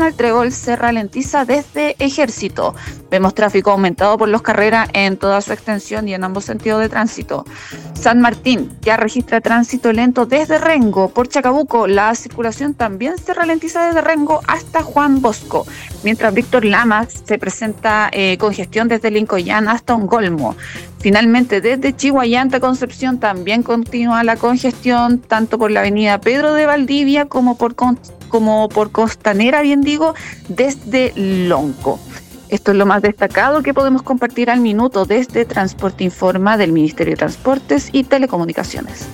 Nacional Trébol se ralentiza desde Ejército. Vemos tráfico aumentado por Los Carreras en toda su extensión y en ambos sentidos de tránsito. San Martín ya registra tránsito lento desde Rengo. Por Chacabuco la circulación también se ralentiza desde Rengo hasta Juan Bosco, mientras Víctor Lamas se presenta congestión desde Lincoyán hasta Ongolmo. Finalmente, desde Chihuayante a Concepción también continúa la congestión, tanto por la avenida Pedro de Valdivia como por Costanera, desde Lonco. Esto es lo más destacado que podemos compartir al minuto desde Transporte Informa del Ministerio de Transportes y Telecomunicaciones.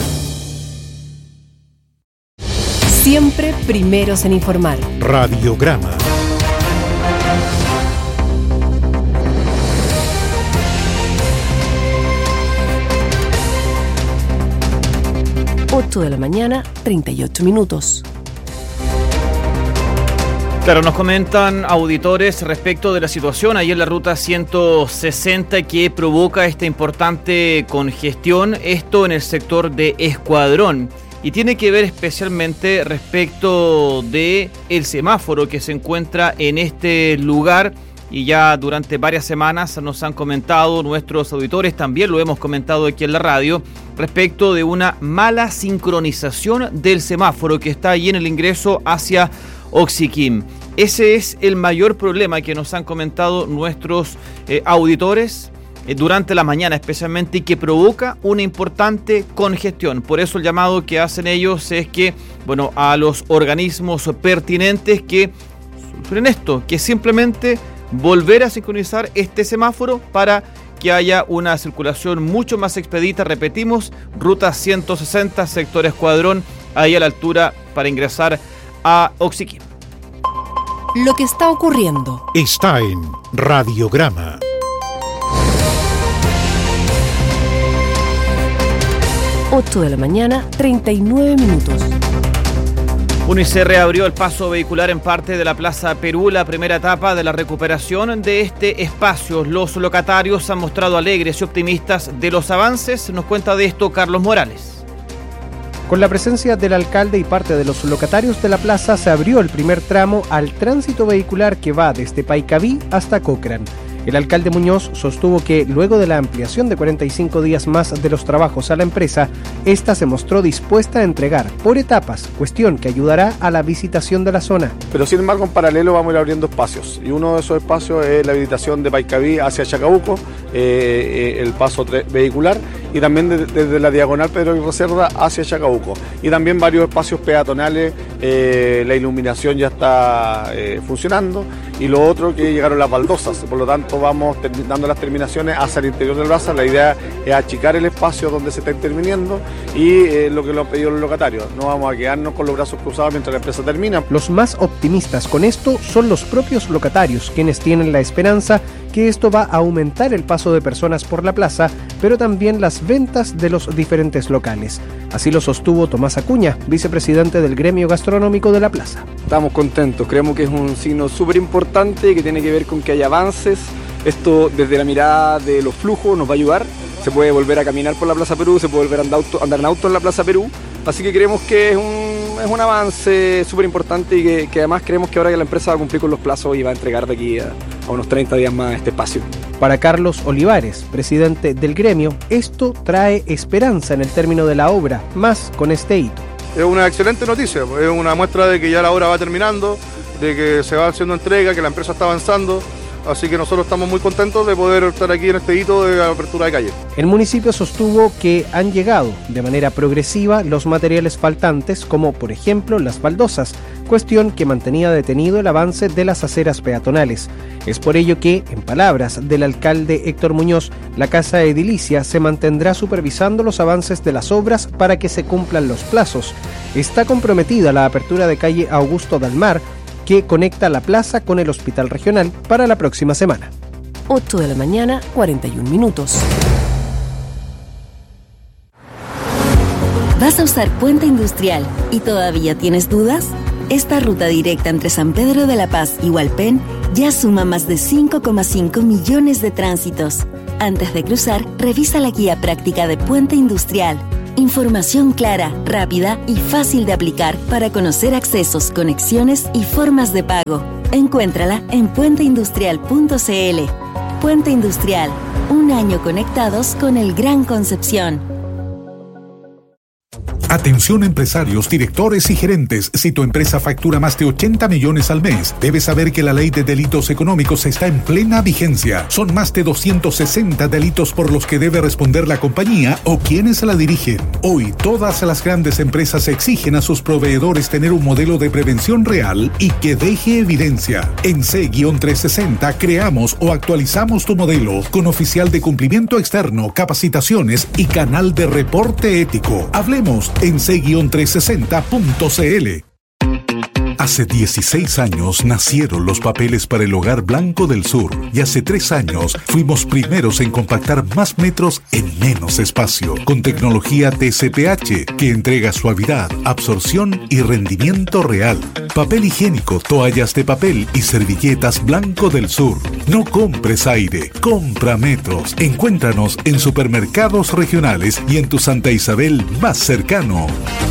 Siempre primeros en informar. Radiograma. De la mañana, 38 minutos. Claro, nos comentan auditores respecto de la situación ahí en la ruta 160 que provoca esta importante congestión, esto en el sector de Escuadrón. Y tiene que ver especialmente respecto de el semáforo que se encuentra en este lugar. Y ya durante varias semanas nos han comentado nuestros auditores, también lo hemos comentado aquí en la radio, respecto de una mala sincronización del semáforo que está ahí en el ingreso hacia Oxiquim. Ese es el mayor problema que nos han comentado nuestros auditores durante la mañana especialmente, y que provoca una importante congestión. Por eso el llamado que hacen ellos es que, a los organismos pertinentes que solucionen esto, que simplemente volver a sincronizar este semáforo para que haya una circulación mucho más expedita. Repetimos, ruta 160, sector Escuadrón, ahí a la altura para ingresar a Oxiquim. Lo que está ocurriendo está en Radiograma. De la mañana, 39 minutos. UNICE reabrió el paso vehicular en parte de la Plaza Perú, la primera etapa de la recuperación de este espacio. Los locatarios han mostrado alegres y optimistas de los avances. Nos cuenta de esto Carlos Morales. Con la presencia del alcalde y parte de los locatarios de la plaza, se abrió el primer tramo al tránsito vehicular que va desde Paicabí hasta Cochrane. El alcalde Muñoz sostuvo que luego de la ampliación de 45 días más de los trabajos a la empresa, esta se mostró dispuesta a entregar por etapas, cuestión que ayudará a la visitación de la zona. Pero sin embargo, en paralelo vamos a ir abriendo espacios, y uno de esos espacios es la habilitación de Paicabí hacia Chacabuco, el paso vehicular, y también desde la diagonal Pedro Aguirre Cerda hacia Chacabuco, y también varios espacios peatonales. La iluminación ya está funcionando, y lo otro que llegaron las baldosas, por lo tanto vamos dando las terminaciones hacia el interior del plaza. La idea es achicar el espacio donde se está interviniendo, y lo que lo han pedido los locatarios, no vamos a quedarnos con los brazos cruzados mientras la empresa termina. Los más optimistas con esto son los propios locatarios, quienes tienen la esperanza que esto va a aumentar el paso de personas por la plaza, pero también las ventas de los diferentes locales. Así lo sostuvo Tomás Acuña, vicepresidente del gremio gastronómico de la plaza. Estamos contentos, creemos que es un signo súper importante que tiene que ver con que haya avances. Esto desde la mirada de los flujos nos va a ayudar. Se puede volver a caminar por la Plaza Perú, se puede volver a andar en auto en la Plaza Perú. Así que creemos que es un avance súper importante, y que además creemos que ahora que la empresa va a cumplir con los plazos y va a entregar de aquí a unos 30 días más este espacio. Para Carlos Olivares, presidente del gremio, esto trae esperanza en el término de la obra, más con este hito. Es una excelente noticia, es una muestra de que ya la obra va terminando, de que se va haciendo entrega, que la empresa está avanzando. Así que nosotros estamos muy contentos de poder estar aquí en este hito de apertura de calle. El municipio sostuvo que han llegado de manera progresiva los materiales faltantes, como por ejemplo las baldosas, cuestión que mantenía detenido el avance de las aceras peatonales. Es por ello que, en palabras del alcalde Héctor Muñoz, la Casa Edilicia se mantendrá supervisando los avances de las obras para que se cumplan los plazos. Está comprometida la apertura de calle Augusto Dalmar, que conecta la plaza con el hospital regional, para la próxima semana. 8 de la mañana, 41 minutos. ¿Vas a usar Puente Industrial y todavía tienes dudas? Esta ruta directa entre San Pedro de la Paz y Hualpén ya suma más de 5,5 millones de tránsitos. Antes de cruzar, revisa la guía práctica de Puente Industrial. Información clara, rápida y fácil de aplicar para conocer accesos, conexiones y formas de pago. Encuéntrala en puenteindustrial.cl. Puente Industrial, un año conectados con el Gran Concepción. Atención empresarios, directores y gerentes. Si tu empresa factura más de 80 millones al mes, debes saber que la ley de delitos económicos está en plena vigencia. Son más de 260 delitos por los que debe responder la compañía o quienes la dirigen. Hoy, todas las grandes empresas exigen a sus proveedores tener un modelo de prevención real y que deje evidencia. En C-360 creamos o actualizamos tu modelo con oficial de cumplimiento externo, capacitaciones y canal de reporte ético. Hablemos en c-360.cl. Hace 16 años nacieron los papeles para el Hogar Blanco del Sur y hace 3 años fuimos primeros en compactar más metros en menos espacio con tecnología TCPH que entrega suavidad, absorción y rendimiento real. Papel higiénico, toallas de papel y servilletas Blanco del Sur. No compres aire, compra metros. Encuéntranos en supermercados regionales y en tu Santa Isabel más cercano.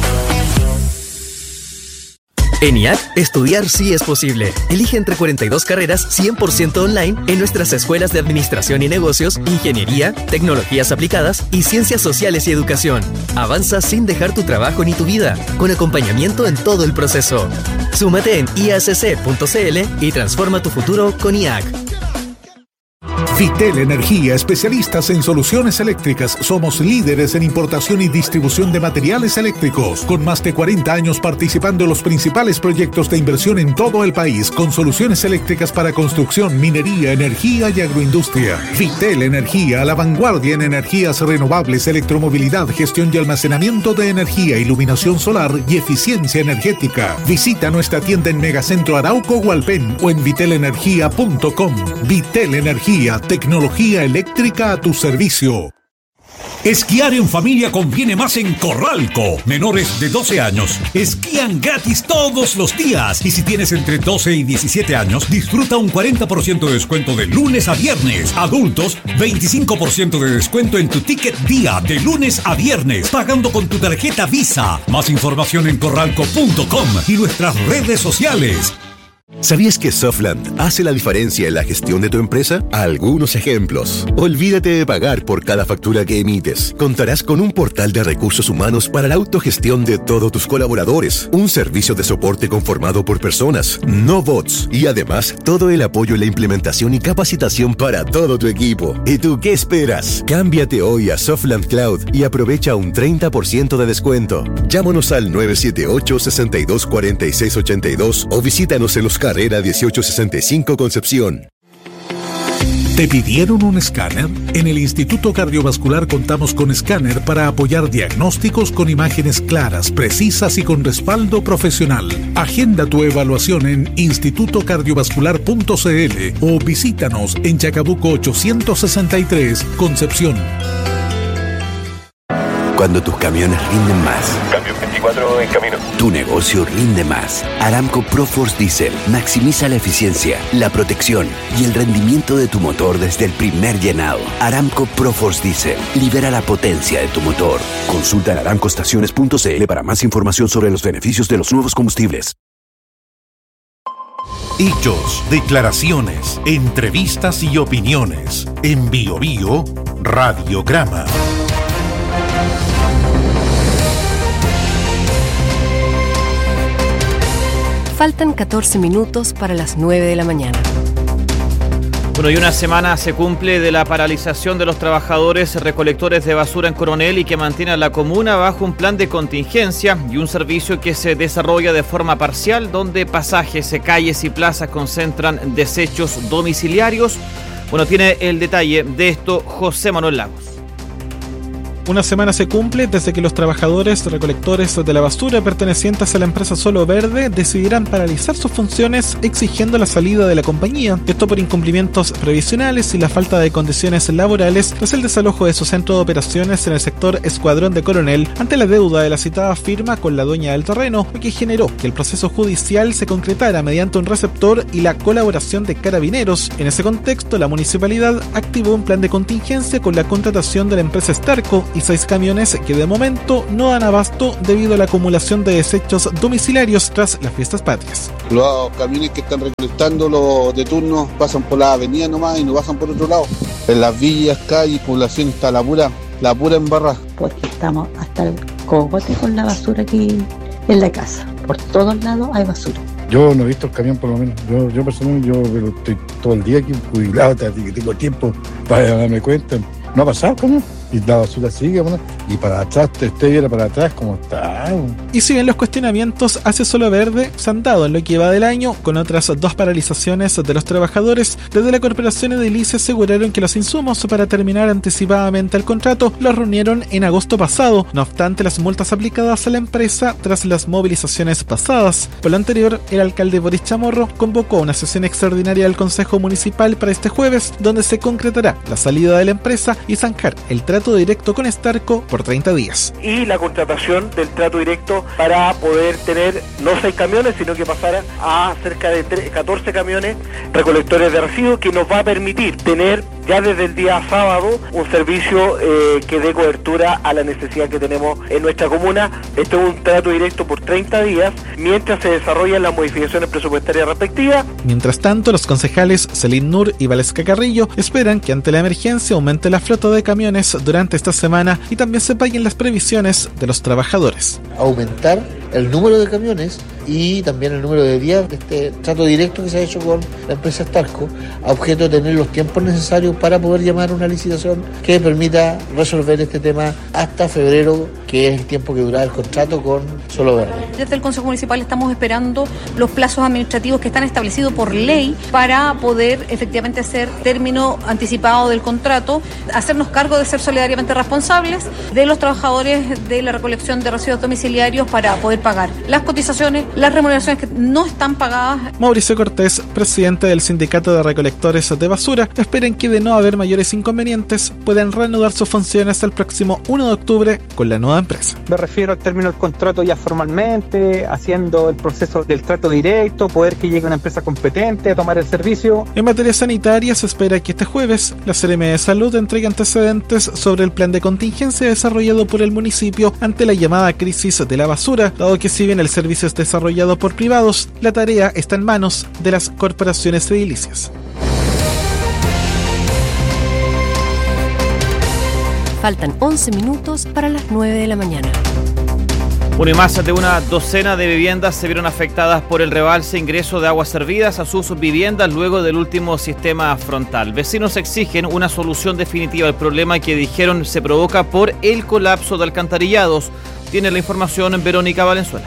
En IAC, estudiar sí es posible. Elige entre 42 carreras 100% online en nuestras escuelas de Administración y Negocios, Ingeniería, Tecnologías Aplicadas y Ciencias Sociales y Educación. Avanza sin dejar tu trabajo ni tu vida, con acompañamiento en todo el proceso. Súmate en iacc.cl y transforma tu futuro con IAC. Vitel Energía, especialistas en soluciones eléctricas. Somos líderes en importación y distribución de materiales eléctricos, con más de 40 años participando en los principales proyectos de inversión en todo el país, con soluciones eléctricas para construcción, minería, energía y agroindustria. Vitel Energía, a la vanguardia en energías renovables, electromovilidad, gestión y almacenamiento de energía, iluminación solar y eficiencia energética. Visita nuestra tienda en Megacentro Arauco Hualpén o en vitelenergia.com. Vitel Energía, tecnología eléctrica a tu servicio. Esquiar en familia conviene más en Corralco. Menores de 12 años esquían gratis todos los días. Y si tienes entre 12 y 17 años, disfruta un 40% de descuento de lunes a viernes. Adultos, 25% de descuento en tu ticket día de lunes a viernes, pagando con tu tarjeta Visa. Más información en corralco.com y nuestras redes sociales. ¿Sabías que Softland hace la diferencia en la gestión de tu empresa? Algunos ejemplos. Olvídate de pagar por cada factura que emites. Contarás con un portal de recursos humanos para la autogestión de todos tus colaboradores. Un servicio de soporte conformado por personas, no bots. Y además, todo el apoyo en la implementación y capacitación para todo tu equipo. ¿Y tú qué esperas? Cámbiate hoy a Softland Cloud y aprovecha un 30% de descuento. Llámanos al 978-624682 o visítanos en los Carrera 1865 Concepción. ¿Te pidieron un escáner? En el Instituto Cardiovascular contamos con escáner para apoyar diagnósticos con imágenes claras, precisas y con respaldo profesional. Agenda tu evaluación en institutocardiovascular.cl o visítanos en Chacabuco 863, Concepción. Cuando tus camiones rinden más. Cambio 24 en camino. Tu negocio rinde más. Aramco ProForce Diesel maximiza la eficiencia, la protección y el rendimiento de tu motor desde el primer llenado. Aramco ProForce Diesel libera la potencia de tu motor. Consulta en aramcoestaciones.cl para más información sobre los beneficios de los nuevos combustibles. Hechos, declaraciones, entrevistas y opiniones. En Bio Bio, Radiograma. Faltan 14 minutos para las 9 de la mañana. Bueno, y una semana se cumple de la paralización de los trabajadores recolectores de basura en Coronel y que mantiene a la comuna bajo un plan de contingencia y un servicio que se desarrolla de forma parcial, donde pasajes, calles y plazas concentran desechos domiciliarios. Bueno, tiene el detalle de esto José Manuel Lagos. Una semana se cumple desde que los trabajadores recolectores de la basura pertenecientes a la empresa Solo Verde decidieran paralizar sus funciones exigiendo la salida de la compañía. Esto por incumplimientos previsionales y la falta de condiciones laborales tras el desalojo de su centro de operaciones en el sector Escuadrón de Coronel ante la deuda de la citada firma con la dueña del terreno, lo que generó que el proceso judicial se concretara mediante un receptor y la colaboración de carabineros. En ese contexto, la municipalidad activó un plan de contingencia con la contratación de la empresa Starco y 6 camiones que de momento no dan abasto debido a la acumulación de desechos domiciliarios tras las fiestas patrias. Los camiones que están recolectando los de turno pasan por la avenida nomás y no pasan por otro lado. En las villas, calles, población está la pura embarrada. Porque estamos hasta el cogote con la basura aquí en la casa. Por todos lados hay basura. Yo no he visto el camión, por lo menos. Yo personalmente, estoy todo el día aquí jubilado, tengo tiempo para darme cuenta. No ha pasado, ¿cómo? Y la basura sigue, bueno, y para atrás, viera para atrás, ¿cómo está? Y si bien los cuestionamientos hacia Solo Verde se han dado en lo que va del año, con otras 2 paralizaciones de los trabajadores, desde la Corporación Edilicia aseguraron que los insumos para terminar anticipadamente el contrato los reunieron en agosto pasado. No obstante, las multas aplicadas a la empresa tras las movilizaciones pasadas. Por lo anterior, el alcalde Boris Chamorro convocó una sesión extraordinaria del Consejo Municipal para este jueves, donde se concretará la salida de la empresa y zanjar el trato directo con Starco por 30 días. Y la contratación del trato directo para poder tener no 6 camiones, sino que pasara a cerca de 14 camiones recolectores de residuos, que nos va a permitir tener ya desde el día sábado un servicio que dé cobertura a la necesidad que tenemos en nuestra comuna. Este es un trato directo por 30 días mientras se desarrollan las modificaciones presupuestarias respectivas. Mientras tanto, los concejales Celín Nur y Valesca Carrillo esperan que ante la emergencia aumente la flota de camiones durante esta semana y también se paguen las previsiones de los trabajadores. Aumentar el número de camiones y también el número de días de este trato directo que se ha hecho con la empresa Starco, a objeto de tener los tiempos necesarios para poder llamar a una licitación que permita resolver este tema hasta febrero, que es el tiempo que durará el contrato con Solo Verde. Desde el Consejo Municipal estamos esperando los plazos administrativos que están establecidos por ley para poder efectivamente hacer término anticipado del contrato, hacernos cargo de ser solidariamente responsables de los trabajadores de la recolección de residuos domiciliarios para poder pagar las cotizaciones, las remuneraciones que no están pagadas. Mauricio Cortés, presidente del Sindicato de Recolectores de Basura, esperan que de no haber mayores inconvenientes puedan reanudar sus funciones el próximo 1 de octubre con la nueva empresa. Me refiero al término del contrato ya formalmente, haciendo el proceso del trato directo, poder que llegue una empresa competente a tomar el servicio. En materia sanitaria, se espera que este jueves la Seremi de Salud entregue antecedentes sobre el plan de contingencia desarrollado por el municipio ante la llamada crisis de la basura, dado que si bien el servicio es desarrollado por privados, la tarea está en manos de las corporaciones edilicias. Faltan 11 minutos para las 9 de la mañana. Bueno, y más de una docena de viviendas se vieron afectadas por el rebalse ingreso de aguas servidas a sus viviendas luego del último sistema frontal. Vecinos exigen una solución definitiva al problema que dijeron se provoca por el colapso de alcantarillados. Tiene la información Verónica Valenzuela.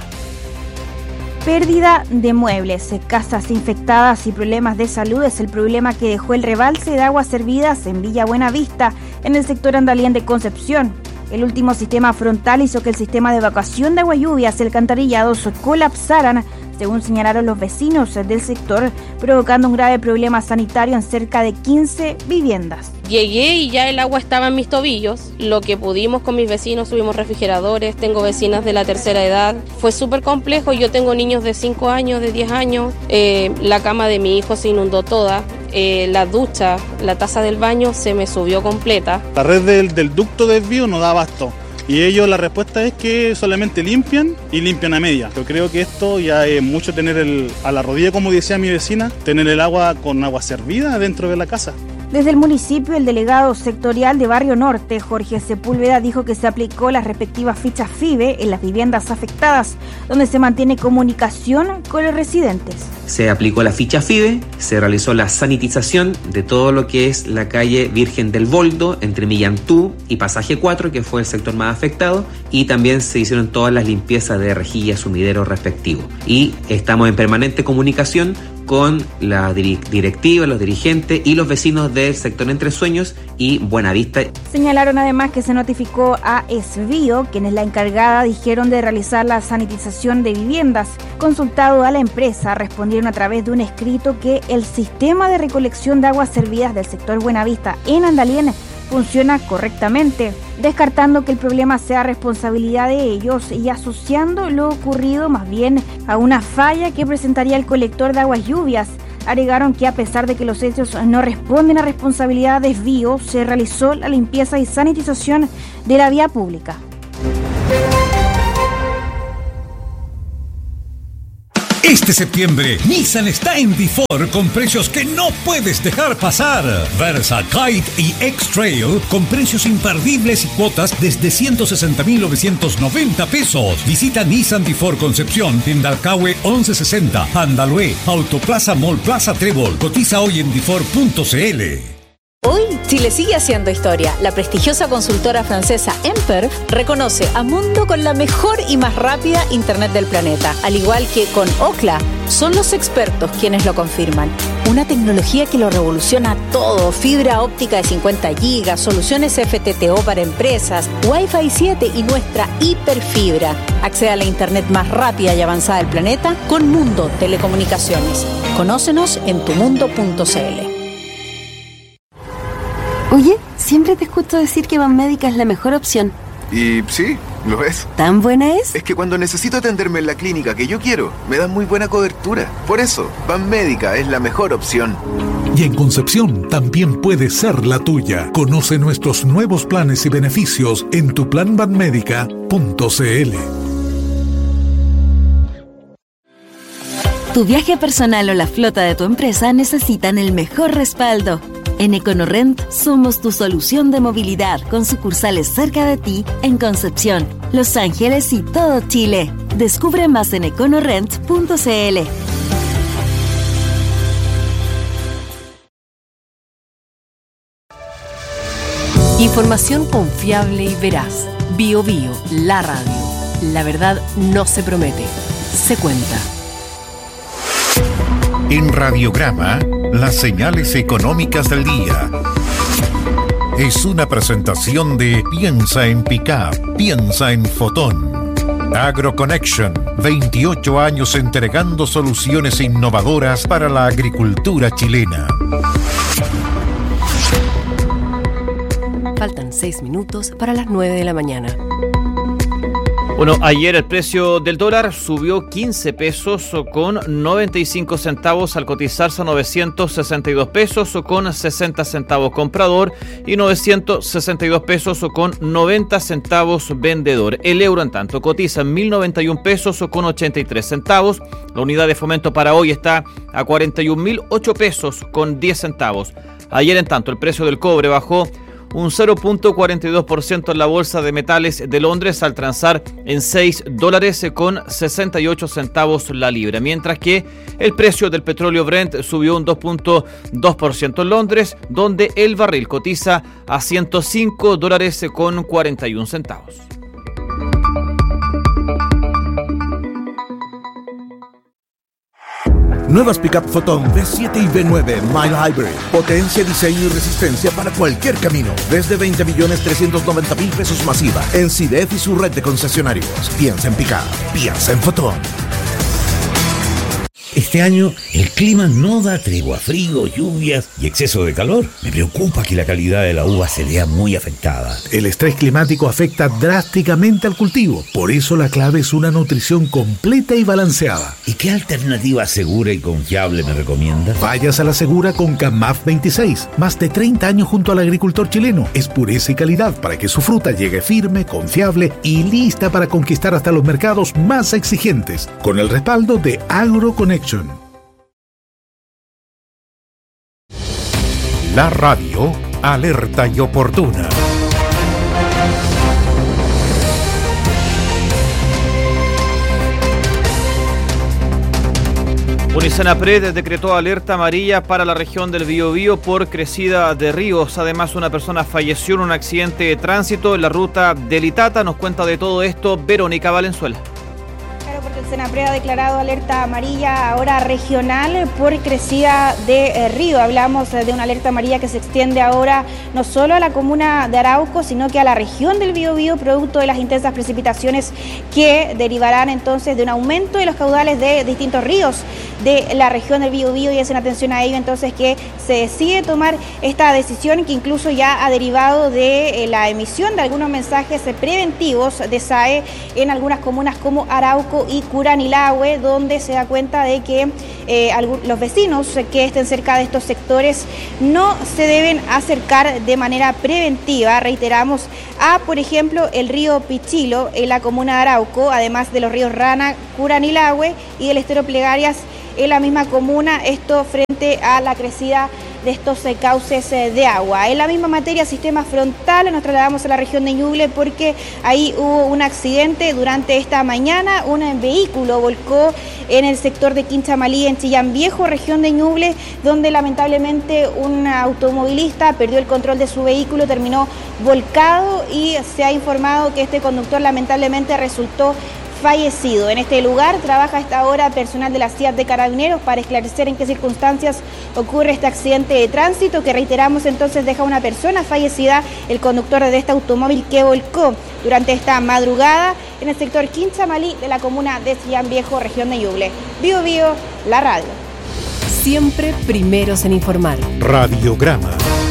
Pérdida de muebles, casas infectadas y problemas de salud es el problema que dejó el rebalse de aguas servidas en Villa Buenavista, en el sector Andalién de Concepción. El último sistema frontal hizo que el sistema de evacuación de aguas lluvias y alcantarillados colapsaran, según señalaron los vecinos del sector, provocando un grave problema sanitario en cerca de 15 viviendas. Llegué y ya el agua estaba en mis tobillos. Lo que pudimos con mis vecinos, subimos refrigeradores, tengo vecinas de la tercera edad. Fue súper complejo, yo tengo niños de 5 años, de 10 años. La cama de mi hijo se inundó toda. La ducha, la taza del baño se me subió completa. La red del ducto de desvío no da abasto. Y ellos, la respuesta es que solamente limpian y limpian a media. Yo creo que esto ya es mucho tener a la rodilla, como decía mi vecina, tener el agua con agua servida dentro de la casa. Desde el municipio, el delegado sectorial de Barrio Norte, Jorge Sepúlveda, dijo que se aplicó las respectivas fichas FIBE en las viviendas afectadas, donde se mantiene comunicación con los residentes. Se aplicó la ficha FIBE, se realizó la sanitización de todo lo que es la calle Virgen del Boldo, entre Millantú y Pasaje 4, que fue el sector más afectado, y también se hicieron todas las limpiezas de rejillas, sumideros respectivos. Y estamos en permanente comunicación con la directiva, los dirigentes y los vecinos del sector Entre Sueños y Buenavista. Señalaron además que se notificó a Esvío, quienes la encargada dijeron de realizar la sanitización de viviendas. Consultado a la empresa, respondieron a través de un escrito que el sistema de recolección de aguas servidas del sector Buenavista en Andalién funciona correctamente, descartando que el problema sea responsabilidad de ellos y asociando lo ocurrido más bien a una falla que presentaría el colector de aguas lluvias. Agregaron que a pesar de que los hechos no responden a responsabilidad de desvío, se realizó la limpieza y sanitización de la vía pública. Este septiembre, Nissan está en D4 con precios que no puedes dejar pasar. Versa, Kite y X-Trail con precios imperdibles y cuotas desde 160.990 pesos. Visita Nissan D4 Concepción en Dalcahue 1160, Andalue, Autoplaza Mall Plaza Trébol. Cotiza hoy en d4.cl. Hoy, Chile sigue haciendo historia. La prestigiosa consultora francesa Emperf reconoce a Mundo con la mejor y más rápida Internet del planeta. Al igual que con Ookla, son los expertos quienes lo confirman. Una tecnología que lo revoluciona todo. Fibra óptica de 50 gigas, soluciones FTTO para empresas, Wi-Fi 7 y nuestra hiperfibra. Accede a la Internet más rápida y avanzada del planeta con Mundo Telecomunicaciones. Conócenos en tumundo.cl. Oye, siempre te escucho decir que Banmédica es la mejor opción. Y sí, lo es. ¿Tan buena es? Es que cuando necesito atenderme en la clínica que yo quiero, me dan muy buena cobertura. Por eso, Banmédica es la mejor opción. Y en Concepción también puede ser la tuya. Conoce nuestros nuevos planes y beneficios en tuplanbanmedica.cl. Tu viaje personal o la flota de tu empresa necesitan el mejor respaldo. En EconoRent somos tu solución de movilidad con sucursales cerca de ti en Concepción, Los Ángeles y todo Chile. Descubre más en econorent.cl. Información confiable y veraz. BioBio, la radio. La verdad no se promete, se cuenta. En Radiograma, las señales económicas del día. Es una presentación de Piensa en Pickup, piensa en Fotón. AgroConnection, 28 años entregando soluciones innovadoras para la agricultura chilena. Faltan 6 minutos para las 9 de la mañana. Bueno, ayer el precio del dólar subió 15 pesos con 95 centavos al cotizarse a 962 pesos con 60 centavos comprador y 962 pesos con 90 centavos vendedor. El euro, en tanto, cotiza en 1.091 pesos con 83 centavos. La unidad de fomento para hoy está a 41.008 pesos con 10 centavos. Ayer, en tanto, el precio del cobre bajó un 0.42% en la bolsa de metales de Londres al transar en $6 con 68 centavos la libra, mientras que el precio del petróleo Brent subió un 2.2% en Londres, donde el barril cotiza a $105 con 41 centavos. Nuevas Pickup Photon V7 y V9 Mile Hybrid. Potencia, diseño y resistencia para cualquier camino. Desde 20.390.000 pesos masiva en CIDEF y su red de concesionarios. Piensa en Pickup. Piensa en Photon. Este año el clima no da tregua, frío, lluvias y exceso de calor. Me preocupa que la calidad de la uva se vea muy afectada. El estrés climático afecta drásticamente al cultivo. Por eso la clave es una nutrición completa y balanceada. ¿Y qué alternativa segura y confiable me recomiendas? Vayas a la segura con CAMAF 26. Más de 30 años junto al agricultor chileno. Es pureza y calidad para que su fruta llegue firme, confiable y lista para conquistar hasta los mercados más exigentes. Con el respaldo de AgroConnection. La radio, alerta y oportuna. Unisanapred decretó alerta amarilla para la región del Biobío por crecida de ríos. Además, una persona falleció en un accidente de tránsito en la ruta del Itata. Nos cuenta de todo esto Verónica Valenzuela. El Senapred ha declarado alerta amarilla ahora regional por crecida de río. Hablamos de una alerta amarilla que se extiende ahora no solo a la comuna de Arauco, sino que a la región del Biobío, producto de las intensas precipitaciones que derivarán entonces de un aumento de los caudales de distintos ríos de la región del Biobío y hacen atención a ello, entonces que se decide tomar esta decisión que incluso ya ha derivado de la emisión de algunos mensajes preventivos de SAE en algunas comunas como Arauco y Curanilahue, donde se da cuenta de que los vecinos que estén cerca de estos sectores no se deben acercar de manera preventiva, reiteramos, a por ejemplo el río Pichilo en la comuna de Arauco, además de los ríos Rana, Curanilahue y del estero Plegarias en la misma comuna, esto frente a la crecida de estos cauces de agua. En la misma materia, sistema frontal, nos trasladamos a la región de Ñuble porque ahí hubo un accidente durante esta mañana, un vehículo volcó en el sector de Quinchamalí, en Chillán Viejo, región de Ñuble, donde lamentablemente un automovilista perdió el control de su vehículo, terminó volcado y se ha informado que este conductor lamentablemente resultó fallecido. En este lugar trabaja a esta hora personal de la CIAT de Carabineros para esclarecer en qué circunstancias ocurre este accidente de tránsito que, reiteramos, entonces deja una persona fallecida, el conductor de este automóvil que volcó durante esta madrugada en el sector Quinchamalí de la comuna de Chillán Viejo, región de Ñuble. Bío Bío, la radio. Siempre primeros en informar. Radiograma.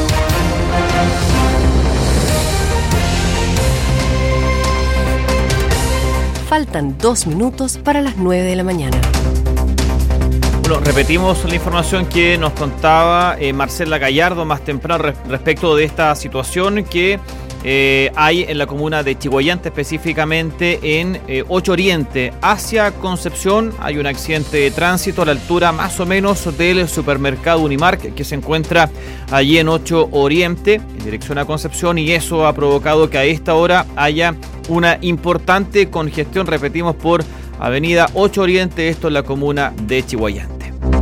Faltan 2 minutos para las 9 de la mañana. Bueno, repetimos la información que nos contaba Marcela Gallardo más temprano respecto de esta situación que hay en la comuna de Chiguayante, específicamente en 8 Oriente. Hacia Concepción hay un accidente de tránsito a la altura más o menos del supermercado Unimark que se encuentra allí en 8 Oriente, en dirección a Concepción, y eso ha provocado que a esta hora haya una importante congestión, repetimos, por avenida 8 Oriente, esto en la comuna de Chiguayante.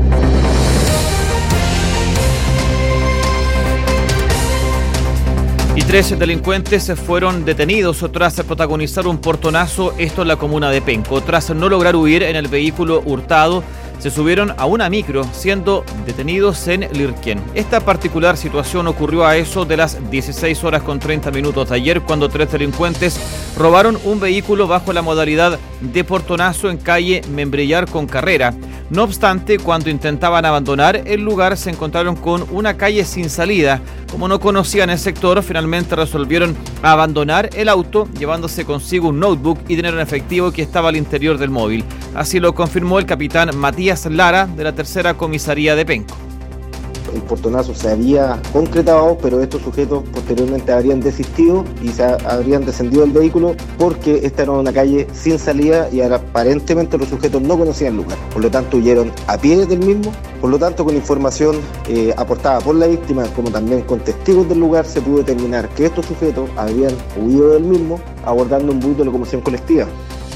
Y 3 delincuentes fueron detenidos tras protagonizar un portonazo, esto en la comuna de Penco. Tras no lograr huir en el vehículo hurtado, se subieron a una micro, siendo detenidos en Lirquén. Esta particular situación ocurrió a eso de las 16:30 de ayer, cuando 3 delincuentes robaron un vehículo bajo la modalidad de portonazo en calle Membrillar con Carrera. No obstante, cuando intentaban abandonar el lugar, se encontraron con una calle sin salida. Como no conocían el sector, finalmente resolvieron abandonar el auto, llevándose consigo un notebook y dinero en efectivo que estaba al interior del móvil. Así lo confirmó el capitán Matías Lara, de la 3ª Comisaría de Penco. El portonazo se había concretado, pero estos sujetos posteriormente habrían desistido y se habrían descendido del vehículo porque esta era una calle sin salida y ahora aparentemente los sujetos no conocían el lugar. Por lo tanto, huyeron a pie del mismo. Por lo tanto, con información aportada por la víctima, como también con testigos del lugar, se pudo determinar que estos sujetos habían huido del mismo abordando un bus de locomoción colectiva.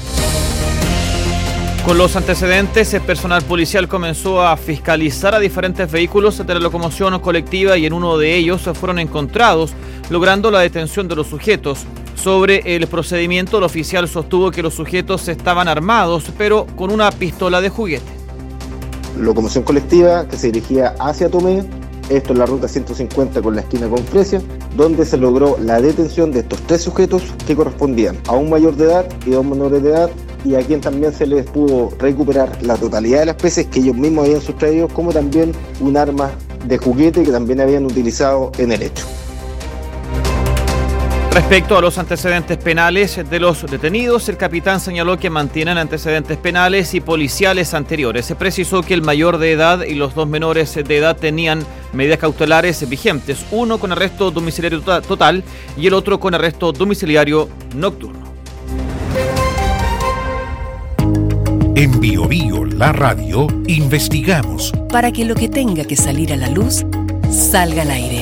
Con los antecedentes, el personal policial comenzó a fiscalizar a diferentes vehículos de la locomoción colectiva y en uno de ellos fueron encontrados, logrando la detención de los sujetos. Sobre el procedimiento, el oficial sostuvo que los sujetos estaban armados, pero con una pistola de juguete. Locomoción colectiva que se dirigía hacia Tomé, esto en la ruta 150 con la esquina con Fresia, donde se logró la detención de estos 3 sujetos que correspondían a un mayor de edad y 2 menores de edad, y a quien también se les pudo recuperar la totalidad de las especies que ellos mismos habían sustraído, como también un arma de juguete que también habían utilizado en el hecho. Respecto a los antecedentes penales de los detenidos, el capitán señaló que mantienen antecedentes penales y policiales anteriores. Se precisó que el mayor de edad y los 2 menores de edad tenían medidas cautelares vigentes, uno con arresto domiciliario total y el otro con arresto domiciliario nocturno. En Bío Bío, la radio, investigamos para que lo que tenga que salir a la luz salga al aire.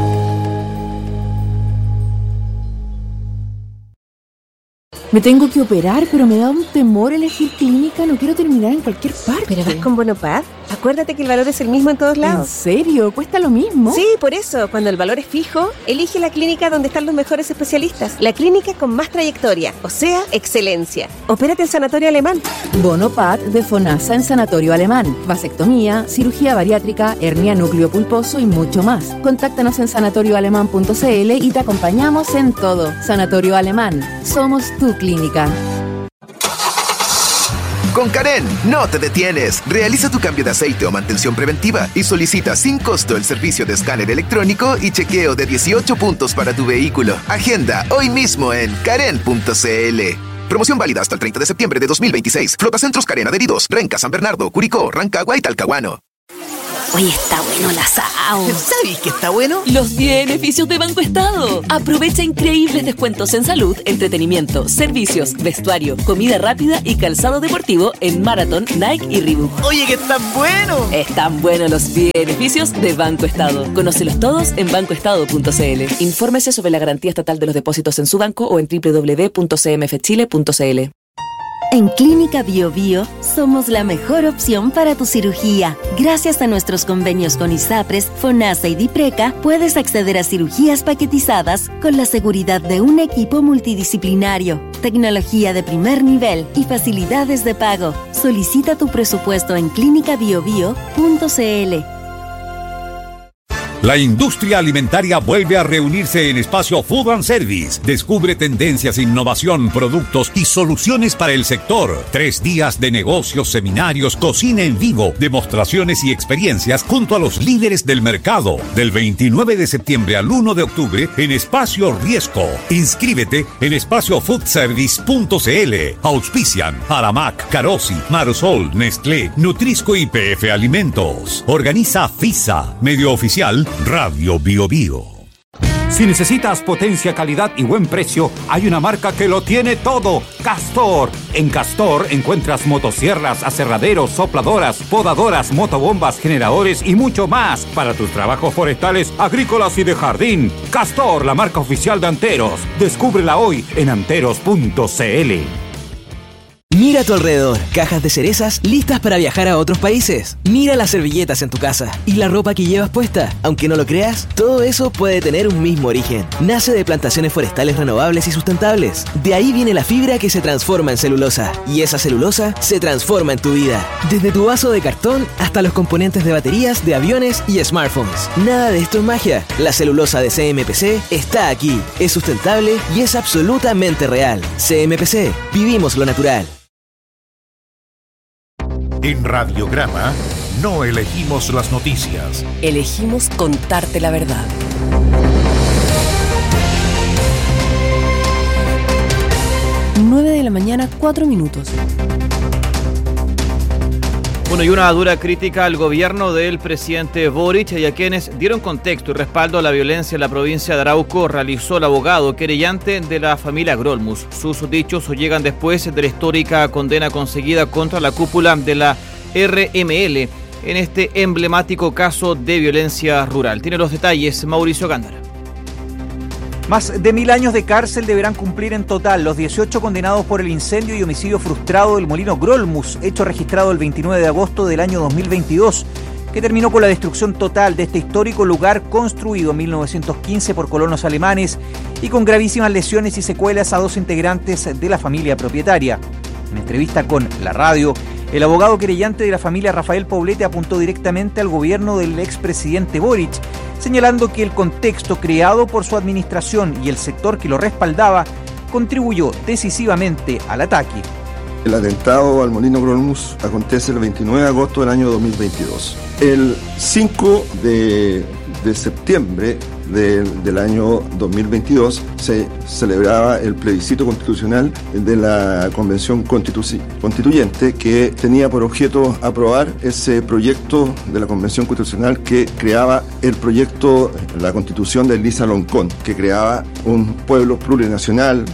Me tengo que operar, pero me da un temor elegir clínica. No quiero terminar en cualquier parte. ¿Pero vas con Bonopad? Acuérdate que el valor es el mismo en todos lados. ¿En serio? ¿Cuesta lo mismo? Sí, por eso. Cuando el valor es fijo, elige la clínica donde están los mejores especialistas. La clínica con más trayectoria, o sea, excelencia. Opérate en Sanatorio Alemán. Bonopad de FONASA en Sanatorio Alemán. Vasectomía, cirugía bariátrica, hernia núcleo pulposo y mucho más. Contáctanos en sanatorioalemán.cl y te acompañamos en todo. Sanatorio Alemán. Somos tu clínica. Con Karen, no te detienes. Realiza tu cambio de aceite o mantención preventiva y solicita sin costo el servicio de escáner electrónico y chequeo de 18 puntos para tu vehículo. Agenda hoy mismo en karen.cl. Promoción válida hasta el 30 de septiembre de 2026. Flotacentros Karen adheridos. Renca, San Bernardo, Curicó, Rancagua y Talcahuano. Oye, está bueno el asado. ¿Sabes qué está bueno? Los beneficios de Banco Estado. Aprovecha increíbles descuentos en salud, entretenimiento, servicios, vestuario, comida rápida y calzado deportivo en Marathon, Nike y Reebok. Oye, que están buenos. Están buenos los beneficios de Banco Estado. Conócelos todos en bancoestado.cl. Infórmese sobre la garantía estatal de los depósitos en su banco o en www.cmfchile.cl. En Clínica Bio Bio somos la mejor opción para tu cirugía. Gracias a nuestros convenios con ISAPRES, FONASA y DIPRECA, puedes acceder a cirugías paquetizadas con la seguridad de un equipo multidisciplinario, tecnología de primer nivel y facilidades de pago. Solicita tu presupuesto en clinicabiobio.cl. La industria alimentaria vuelve a reunirse en Espacio Food and Service. Descubre tendencias, innovación, productos y soluciones para el sector. 3 días de negocios, seminarios, cocina en vivo, demostraciones y experiencias junto a los líderes del mercado. Del 29 de septiembre al 1 de octubre en Espacio Riesco. Inscríbete en espaciofoodservice.cl. Auspician Aramac, Carosi, Marusol, Nestlé, Nutrisco y PF Alimentos. Organiza FISA, medio oficial Radio Bio Bio. Si necesitas potencia, calidad y buen precio, hay una marca que lo tiene todo: Castor. En Castor encuentras motosierras, aserraderos, sopladoras, podadoras, motobombas, generadores y mucho más para tus trabajos forestales, agrícolas y de jardín. Castor, la marca oficial de Anteros. Descúbrela hoy en anteros.cl. Mira a tu alrededor, cajas de cerezas listas para viajar a otros países. Mira las servilletas en tu casa y la ropa que llevas puesta. Aunque no lo creas, todo eso puede tener un mismo origen. Nace de plantaciones forestales renovables y sustentables. De ahí viene la fibra que se transforma en celulosa. Y esa celulosa se transforma en tu vida. Desde tu vaso de cartón hasta los componentes de baterías, de aviones y smartphones. Nada de esto es magia. La celulosa de CMPC está aquí. Es sustentable y es absolutamente real. CMPC, vivimos lo natural. En Radiograma no elegimos las noticias. Elegimos contarte la verdad. 9 de la mañana, 4 minutos. Bueno, y una dura crítica al gobierno del presidente Boric y a quienes dieron contexto y respaldo a la violencia en la provincia de Arauco realizó el abogado querellante de la familia Grolmus. Sus dichos llegan después de la histórica condena conseguida contra la cúpula de la RML en este emblemático caso de violencia rural. Tiene los detalles Mauricio Gándara. Más de 1000 años de cárcel deberán cumplir en total los 18 condenados por el incendio y homicidio frustrado del molino Grolmus, hecho registrado el 29 de agosto del año 2022, que terminó con la destrucción total de este histórico lugar construido en 1915 por colonos alemanes y con gravísimas lesiones y secuelas a 2 integrantes de la familia propietaria. En entrevista con La Radio, el abogado querellante de la familia Rafael Poblete apuntó directamente al gobierno del expresidente Boric, señalando que el contexto creado por su administración y el sector que lo respaldaba contribuyó decisivamente al ataque. El atentado al molino Grolmus acontece el 29 de agosto del año 2022. El 5 de septiembre del año 2022 se celebraba el plebiscito constitucional de la Convención Constituyente, que tenía por objeto aprobar ese proyecto de la Convención Constitucional que creaba el proyecto, la Constitución de Elisa Loncón, que creaba un pueblo plurinacional,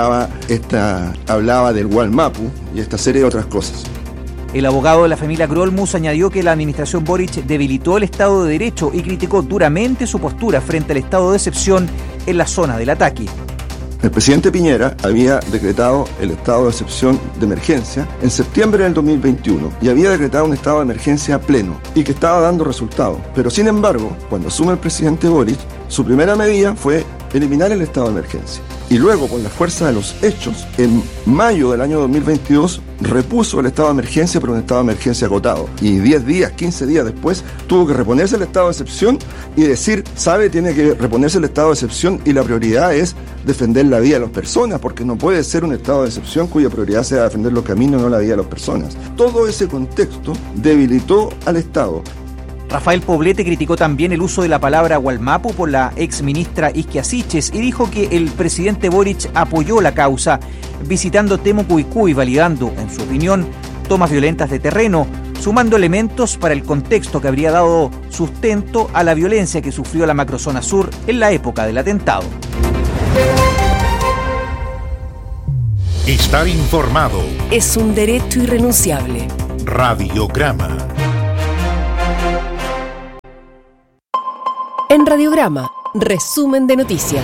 hablaba del Gualmapu y esta serie de otras cosas. El abogado de la familia Grolmus añadió que la administración Boric debilitó el Estado de Derecho y criticó duramente su postura frente al estado de excepción en la zona del ataque. El presidente Piñera había decretado el estado de excepción de emergencia en septiembre del 2021 y había decretado un estado de emergencia pleno y que estaba dando resultados. Pero sin embargo, cuando asume el presidente Boric, su primera medida fue eliminar el estado de emergencia. Y luego, por la fuerza de los hechos, en mayo del año 2022 repuso el estado de emergencia, pero un estado de emergencia acotado. Y 10 días, 15 días después, tuvo que reponerse el estado de excepción y decir, tiene que reponerse el estado de excepción y la prioridad es defender la vida de las personas, porque no puede ser un estado de excepción cuya prioridad sea defender los caminos, no la vida de las personas. Todo ese contexto debilitó al Estado. Rafael Poblete criticó también el uso de la palabra Gualmapu por la ex ministra Isquia Siches y dijo que el presidente Boric apoyó la causa, visitando Temucuicú y validando, en su opinión, tomas violentas de terreno, sumando elementos para el contexto que habría dado sustento a la violencia que sufrió la macrozona sur en la época del atentado. Estar informado es un derecho irrenunciable. Radiograma. En Radiograma, resumen de noticias.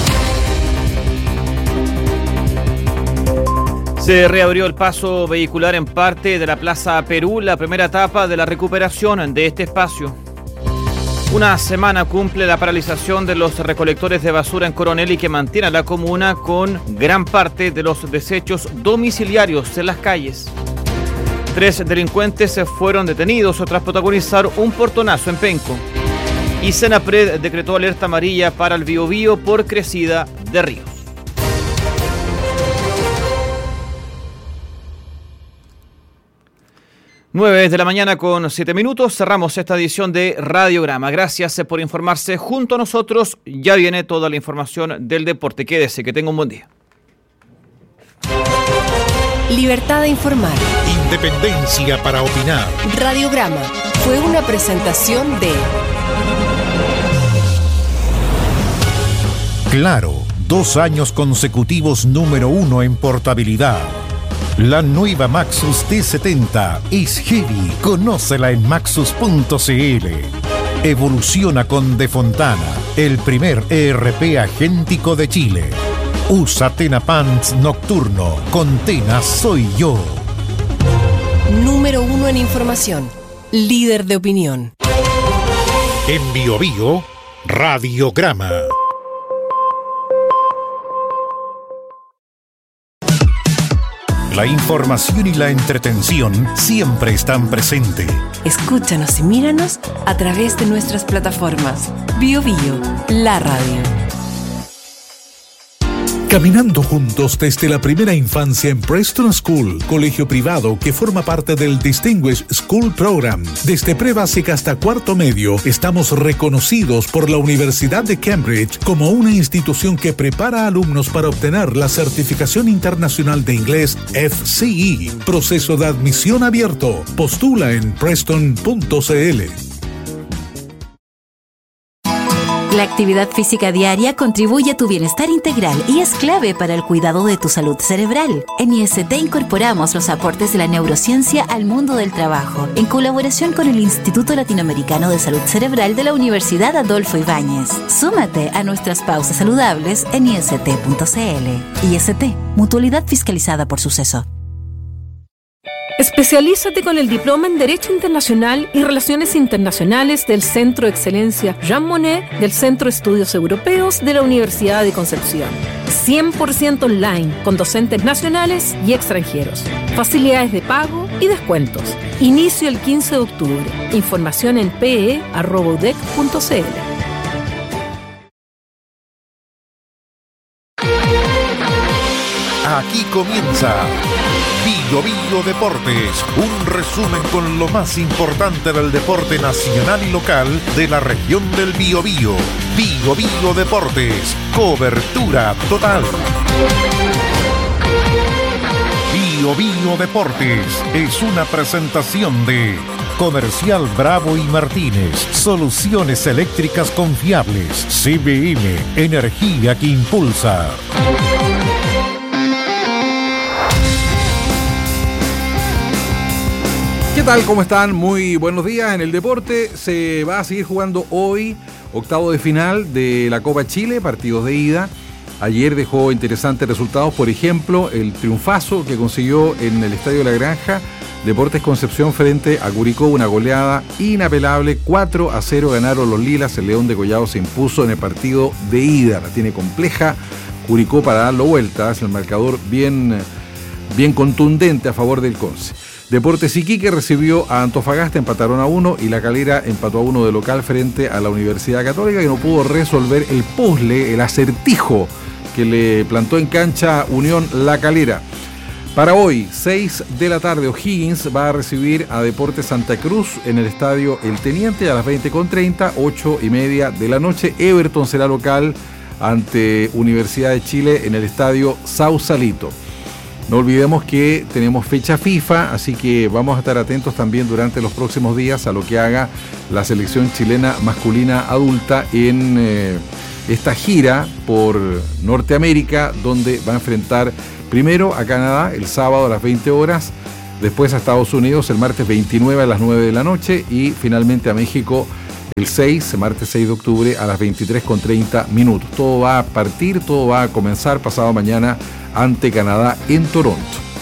Se reabrió el paso vehicular en parte de la Plaza Perú, la primera etapa de la recuperación de este espacio. Una semana cumple la paralización de los recolectores de basura en Coronel y que mantiene a la comuna con gran parte de los desechos domiciliarios en las calles. 3 delincuentes fueron detenidos tras protagonizar un portonazo en Penco. Y Senapred decretó alerta amarilla para el Biobío por crecida de ríos. Nueve de la mañana con 7 minutos. Cerramos esta edición de Radiograma. Gracias por informarse junto a nosotros. Ya viene toda la información del deporte. Quédese, que tenga un buen día. Libertad de informar. Independencia para opinar. Radiograma fue una presentación de Claro, 2 años consecutivos número 1 en portabilidad. La nueva Maxus T70 es heavy. Conócela en maxus.cl. Evoluciona con De Fontana, el primer ERP agéntico de Chile. Usa Tena Pants Nocturno. Con Tena soy yo. Número 1 en información. Líder de opinión. En Biobío, Radiograma. La información y la entretención siempre están presentes. Escúchanos y míranos a través de nuestras plataformas. Biobío, la radio. Caminando juntos desde la primera infancia en Preston School, colegio privado que forma parte del Distinguished School Program. Desde prebásica hasta cuarto medio, estamos reconocidos por la Universidad de Cambridge como una institución que prepara a alumnos para obtener la certificación internacional de inglés FCE. Proceso de admisión abierto. Postula en preston.cl. La actividad física diaria contribuye a tu bienestar integral y es clave para el cuidado de tu salud cerebral. En IST incorporamos los aportes de la neurociencia al mundo del trabajo, en colaboración con el Instituto Latinoamericano de Salud Cerebral de la Universidad Adolfo Ibáñez. Súmate a nuestras pausas saludables en ist.cl. IST, mutualidad fiscalizada por Suceso. Especialízate con el diploma en Derecho Internacional y Relaciones Internacionales del Centro de Excelencia Jean Monnet del Centro de Estudios Europeos de la Universidad de Concepción. 100% online, con docentes nacionales y extranjeros. Facilidades de pago y descuentos. Inicio el 15 de octubre. Información en pe@udec.cl. Aquí comienza Biobío Deportes, un resumen con lo más importante del deporte nacional y local de la región del Biobío. Biobío Deportes, cobertura total. Biobío Deportes es una presentación de Comercial Bravo y Martínez, soluciones eléctricas confiables. CBM, energía que impulsa. ¿Qué tal? ¿Cómo están? Muy buenos días. En el deporte se va a seguir jugando hoy, octavo de final de la Copa Chile, partidos de ida. Ayer dejó interesantes resultados, por ejemplo, el triunfazo que consiguió en el Estadio de la Granja Deportes Concepción frente a Curicó, una goleada inapelable, 4-0 ganaron los Lilas. El León de Collado se impuso en el partido de ida. La tiene compleja Curicó para darlo vuelta, es el marcador bien contundente a favor del Conce. Deportes Iquique recibió a Antofagasta, empataron a 1, y La Calera empató a 1 de local frente a la Universidad Católica, que no pudo resolver el puzzle, el acertijo que le plantó en cancha Unión La Calera. Para hoy, 6 de la tarde, O'Higgins va a recibir a Deportes Santa Cruz en el estadio El Teniente a las 20:30, 8:30 de la noche. Everton será local ante Universidad de Chile en el estadio Sausalito. No olvidemos que tenemos fecha FIFA, así que vamos a estar atentos también durante los próximos días a lo que haga la selección chilena masculina adulta en esta gira por Norteamérica, donde va a enfrentar primero a Canadá el sábado a las 20 horas, después a Estados Unidos el martes 29 a las 9 de la noche y finalmente a México el martes 6 de octubre a las 23:30. Todo va a partir, todo va a comenzar pasado mañana ante Canadá en Toronto.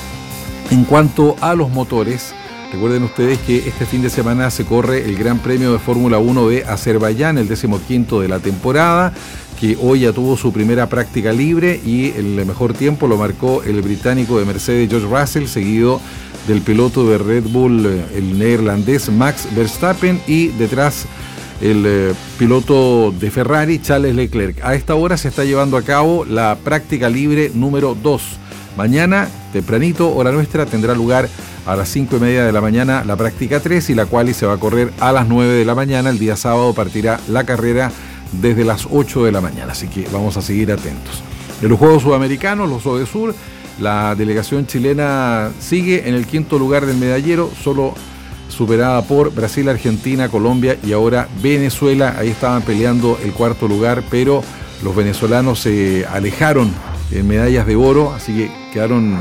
En cuanto a los motores, recuerden ustedes que este fin de semana se corre el Gran Premio de Fórmula 1 de Azerbaiyán, el 15º de la temporada, que hoy ya tuvo su primera práctica libre y el mejor tiempo lo marcó el británico de Mercedes George Russell, seguido del piloto de Red Bull, el neerlandés Max Verstappen, y detrás el piloto de Ferrari, Charles Leclerc. A esta hora se está llevando a cabo la práctica libre número 2. Mañana, tempranito, hora nuestra, tendrá lugar a las 5:30 de la mañana la práctica 3 y la quali se va a correr a las 9 de la mañana. El día sábado partirá la carrera desde las 8 de la mañana, así que vamos a seguir atentos. En los Juegos Sudamericanos, los ODESUR, la delegación chilena sigue en el 5º lugar del medallero, solo superada por Brasil, Argentina, Colombia y ahora Venezuela. Ahí estaban peleando el 4º lugar, pero los venezolanos se alejaron en medallas de oro, así que quedaron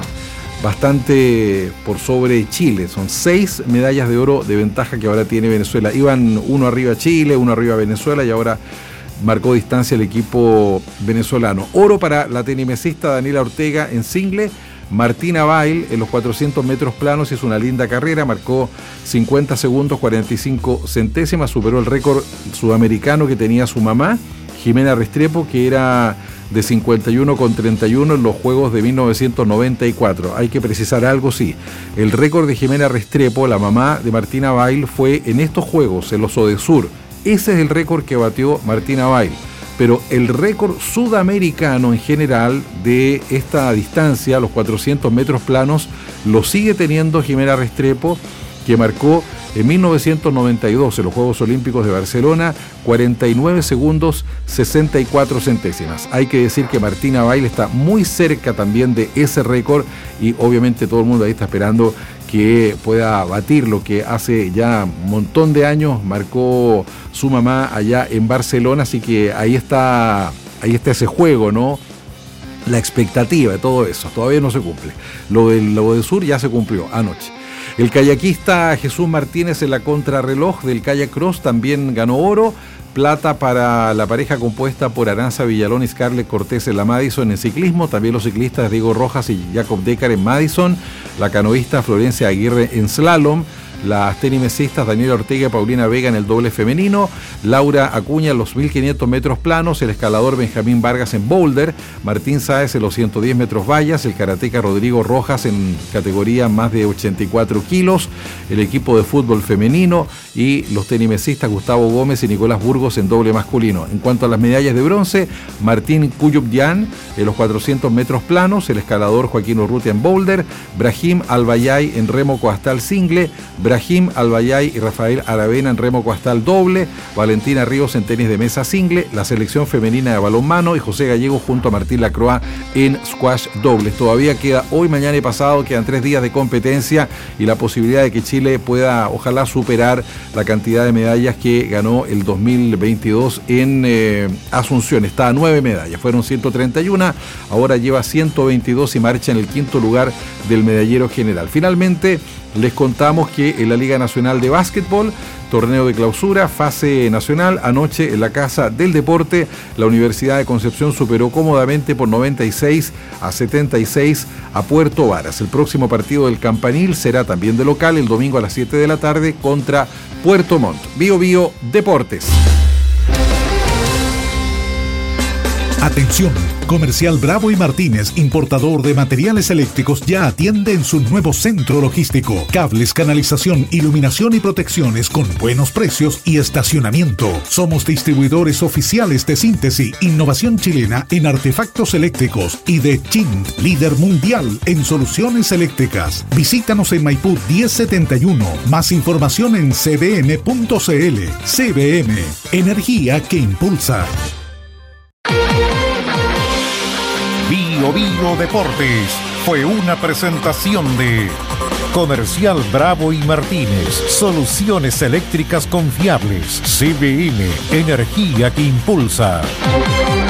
bastante por sobre Chile. Son 6 medallas de oro de ventaja que ahora tiene Venezuela. Iban uno arriba Chile, uno arriba Venezuela y ahora marcó distancia el equipo venezolano. Oro para la tenimesista Daniela Ortega en single. Martina Bail en los 400 metros planos hizo una linda carrera, marcó 50 segundos 45 centésimas, superó el récord sudamericano que tenía su mamá, Jimena Restrepo, que era de 51,31 en los Juegos de 1994. Hay que precisar algo, sí. El récord de Jimena Restrepo, la mamá de Martina Bail, fue en estos Juegos, en los ODESUR. Ese es el récord que batió Martina Bail. Pero el récord sudamericano en general de esta distancia, los 400 metros planos, lo sigue teniendo Jimena Restrepo, que marcó en 1992 en los Juegos Olímpicos de Barcelona 49 segundos 64 centésimas. Hay que decir que Martina Bail está muy cerca también de ese récord y obviamente todo el mundo ahí está esperando que pueda batir lo que hace ya un montón de años marcó su mamá allá en Barcelona, así que ahí está ese juego, ¿no? La expectativa de todo eso, todavía no se cumple. Lo del sur ya se cumplió anoche. El kayakista Jesús Martínez en la contrarreloj del kayak cross también ganó oro. Plata para la pareja compuesta por Aranza Villalón y Scarlett Cortés en la Madison en ciclismo. También los ciclistas Diego Rojas y Jacob Decker en Madison. La canoísta Florencia Aguirre en slalom. Las tenimesistas Daniela Ortega y Paulina Vega en el doble femenino, Laura Acuña en los 1500 metros planos, el escalador Benjamín Vargas en boulder, Martín Sáez en los 110 metros vallas, el karateca Rodrigo Rojas en categoría más de 84 kilos, el equipo de fútbol femenino y los tenimesistas Gustavo Gómez y Nicolás Burgos en doble masculino. En cuanto a las medallas de bronce, Martín Cuyubdian en los 400 metros planos, el escalador Joaquín Urrutia en boulder, Brahim Albayay en remo coastal single, Brahim Albayay y Rafael Aravena en remo coastal doble, Valentina Ríos en tenis de mesa single, la selección femenina de balonmano y José Gallego junto a Martín Lacroix en squash dobles. Todavía queda hoy, mañana y pasado, quedan 3 días de competencia y la posibilidad de que Chile pueda, ojalá, superar la cantidad de medallas que ganó el 2022 en Asunción. Está a 9 medallas, fueron 131, ahora lleva 122 y marcha en el 5º lugar del medallero general. Finalmente, les contamos que en la Liga Nacional de Básquetbol, torneo de clausura, fase nacional, anoche en la Casa del Deporte, la Universidad de Concepción superó cómodamente por 96-76 a Puerto Varas. El próximo partido del Campanil será también de local el domingo a las 7 de la tarde contra Puerto Montt. Bio Bio Deportes. Atención, Comercial Bravo y Martínez, importador de materiales eléctricos, ya atiende en su nuevo centro logístico. Cables, canalización, iluminación y protecciones con buenos precios y estacionamiento. Somos distribuidores oficiales de Síntesis, innovación chilena en artefactos eléctricos, y de Chint, líder mundial en soluciones eléctricas. Visítanos en Maipú 1071. Más información en cbm.cl. CBM, energía que impulsa. Bio Bio Deportes fue una presentación de Comercial Bravo y Martínez, soluciones eléctricas confiables. CBM, energía que impulsa.